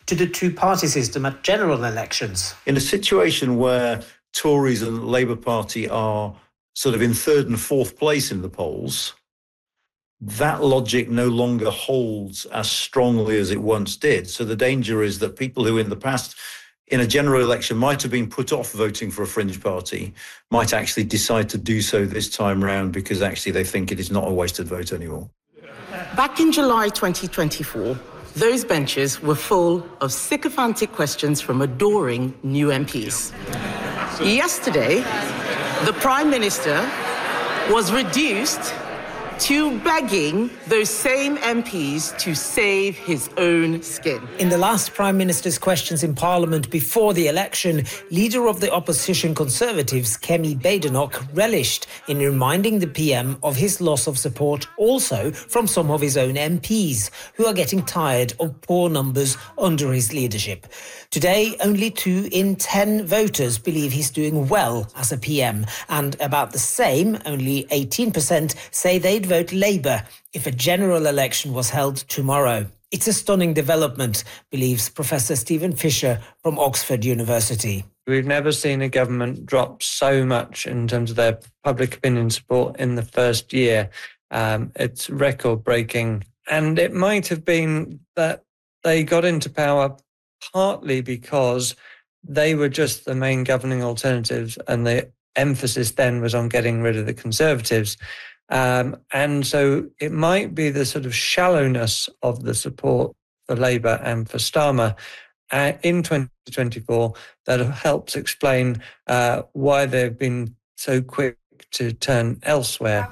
to the two-party system at general elections. In a situation where Tories and the Labour Party are sort of in third and fourth place in the polls, that logic no longer holds as strongly as it once did. So the danger is that people who in the past, in a general election, might have been put off voting for a fringe party, might actually decide to do so this time round because actually they think it is not a wasted vote anymore. Back in July 2024, those benches were full of sycophantic questions from adoring new MPs. Yesterday, the Prime Minister was reduced to begging those same MPs to save his own skin. In the last Prime Minister's questions in Parliament before the election, leader of the opposition Conservatives, Kemi Badenoch, relished in reminding the PM of his loss of support also from some of his own MPs, who are getting tired of poor numbers under his leadership. Today, only 2 in 10 voters believe he's doing well as a PM, and about the same, only 18%, say they'd vote Labour if a general election was held tomorrow. It's a stunning development, believes Professor Stephen Fisher from Oxford University. We've never seen a government drop so much in terms of their public opinion support in the first year. It's record-breaking. And it might have been that they got into power partly because they were just the main governing alternatives and the emphasis then was on getting rid of the Conservatives. And so it might be the sort of shallowness of the support for Labour and for Starmer in 2024 that helps explain why they've been so quick to turn elsewhere.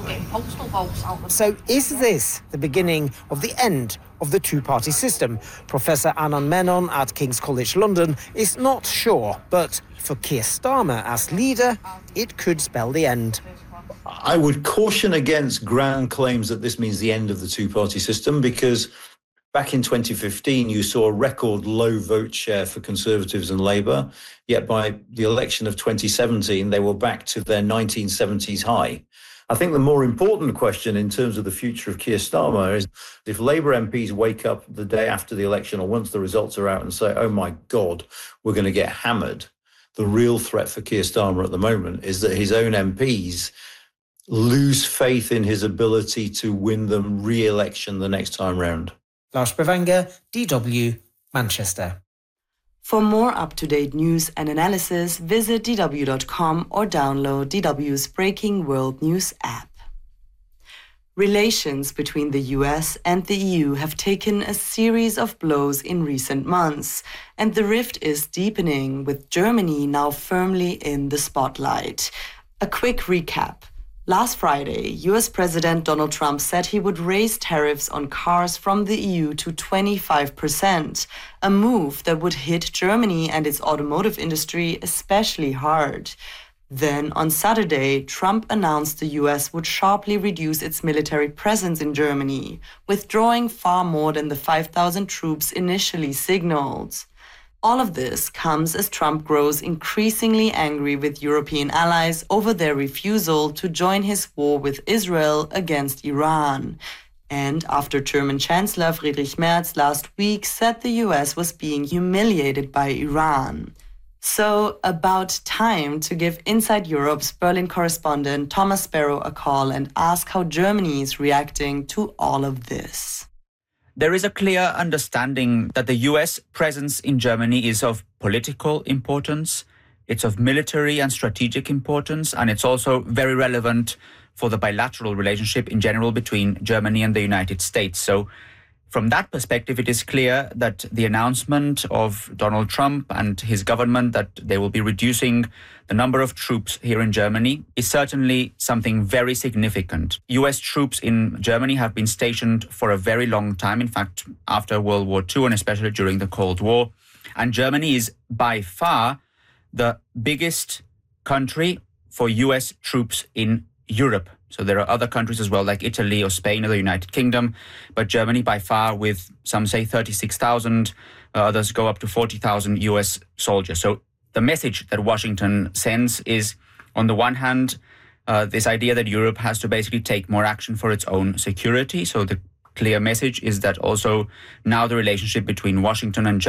So is this the beginning of the end of the two-party system? Professor Anand Menon at King's College London is not sure, but for Keir Starmer as leader, it could spell the end. I would caution against grand claims that this means the end of the two-party system, because back in 2015, you saw a record low vote share for Conservatives and Labour, yet by the election of 2017, they were back to their 1970s high. I think the more important question in terms of the future of Keir Starmer is if Labour MPs wake up the day after the election or once the results are out and say, oh my God, we're going to get hammered. The real threat for Keir Starmer at the moment is that his own MPs lose faith in his ability to win them re-election the next time round. Lars Bevanger, DW, Manchester. For more up-to-date news and analysis, visit dw.com or download DW's Breaking World News app. Relations between the US and the EU have taken a series of blows in recent months, and the rift is deepening, with Germany now firmly in the spotlight. A quick recap. Last Friday, US President Donald Trump said he would raise tariffs on cars from the EU to 25%, a move that would hit Germany and its automotive industry especially hard. Then, on Saturday, Trump announced the US would sharply reduce its military presence in Germany, withdrawing far more than the 5,000 troops initially signaled. All of this comes as Trump grows increasingly angry with European allies over their refusal to join his war with Israel against Iran. And after German Chancellor Friedrich Merz last week said the US was being humiliated by Iran. So, about time to give Inside Europe's Berlin correspondent Thomas Sparrow a call and ask how Germany is reacting to all of this. There is a clear understanding that the US presence in Germany is of political importance, it's of military and strategic importance, and it's also very relevant for the bilateral relationship in general between Germany and the United States. So from that perspective, it is clear that the announcement of Donald Trump and his government that they will be reducing the number of troops here in Germany is certainly something very significant. US troops in Germany have been stationed for a very long time, in fact, after World War II and especially during the Cold War. And Germany is by far the biggest country for US troops in Europe. So there are other countries as well, like Italy or Spain or the United Kingdom, but Germany by far, with some say 36,000, others go up to 40,000 US soldiers. So the message that Washington sends is, on the one hand, this idea that Europe has to basically take more action for its own security. So the clear message is that also now the relationship between Washington and